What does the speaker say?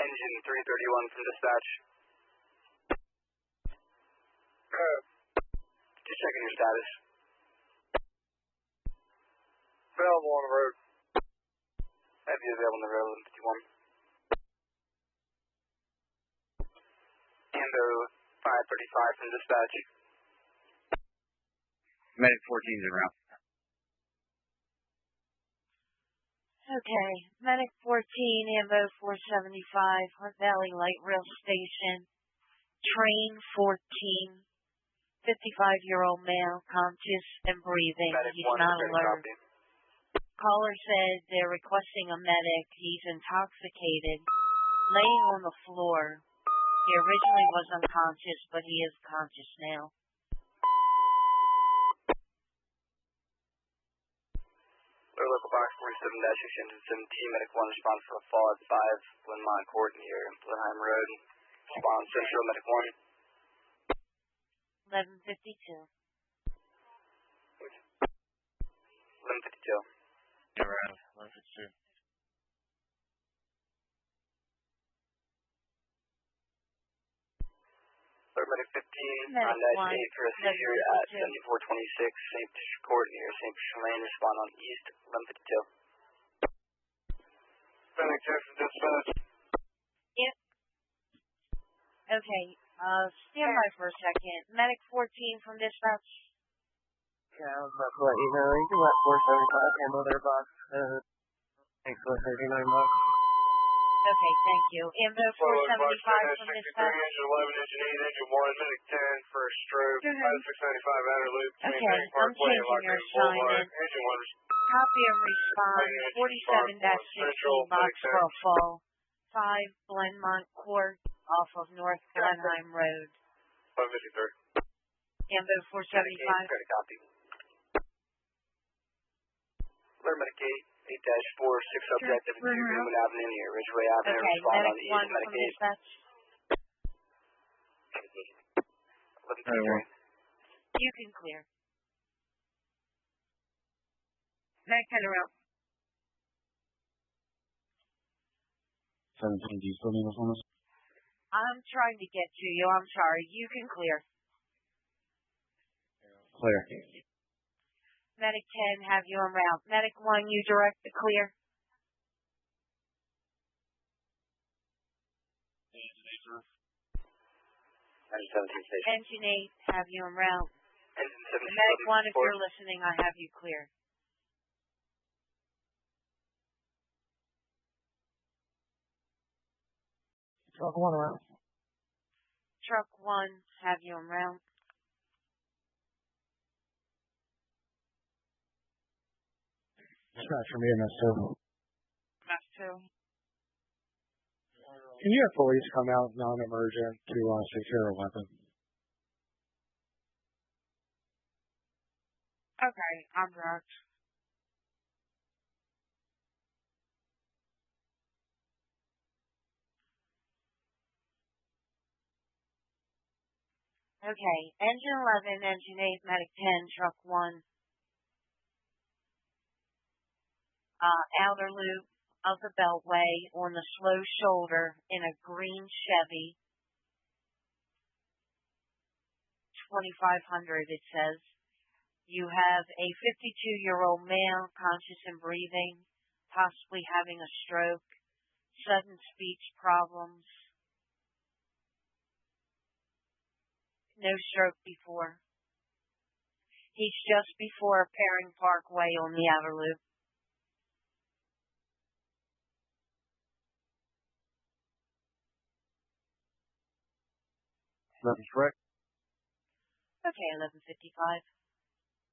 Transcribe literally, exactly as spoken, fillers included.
Engine three thirty-one from dispatch. Uh, Just checking your status. available on the road. Have you available on the road, eleven fifty-one. Ambo five thirty-five from dispatch. Medic fourteen is around. Okay, Medic fourteen, Ambo four seventy-five, Hunt Valley Light Rail Station, Train fourteen, fifty-five-year-old male, conscious and breathing. Medic He's one, not return alert. copy. Caller said they're requesting a medic. He's intoxicated, laying on the floor. He originally was unconscious, but he is conscious now. Our local box forty-seven dash six seventeen, medic one response for a fall at five, Glenmont Court near Blenheim Road. Response Central, medic one. eleven fifty-two. eleven fifty-two. Around. eleven fifty-two. Third medic fifteen, Medic on dash one, eight for a eleven seizure at fifty-two. seventy-four twenty-six, Saint Patricia Court near Saint Patricia Lane. Respond on east, eleven fifty-two. Medic ten from dispatch. Yep. Okay, uh, stand by for a second. Medic fourteen from dispatch. Yeah, I was about to let you know. You can let four seventy-five handle their box. Uh, thanks for thirty-nine bucks. Okay, thank you. Ambo four seventy-five from sixty-three, dispatch. engine eleven, engine eight, engine one, medic ten for a stroke. Mhm. Pilot six ninety-five outer loop. Okay, Maintaining I'm Parkway and changing your Lockwood Boulevard. assignment. Engine one. Copy and respond. forty-seven dash sixteen, box for a fall. five, Glenmont Court, off of North Blenheim Road. eleven fifty-three. Ambo four seventy-five. Credit copy. Third medic eight, eight dash four, six objective two, Greenwood Avenue near Ridgeway Avenue. Okay, Respond on medic east, one medic from eight. dispatch. eleven fifty-three. You can clear. Medic ten around. seventeen, do you still need us on this? I'm trying to get to you. I'm sorry. You can clear. Clear. Medic ten, have you en route. Medic one, you direct the clear. Engine seventeen station. Engine eight, have you en route. Engine seventeen. Medic one, if you're listening, I have you clear. Truck one around. Truck one, have you en route. Dispatch from E M S two. That's two. Can you have police come out non-emergent to uh, secure a weapon? Okay, I'm direct. Okay, engine eleven, engine eight, medic ten, truck one. Uh, outer loop of the Beltway on the slow shoulder in a green Chevy. twenty-five hundred, it says. You have a fifty-two-year-old male, conscious and breathing, possibly having a stroke, sudden speech problems. No stroke before. He's just before Paring Parkway on the outer loop. That's correct. Okay, eleven fifty-five.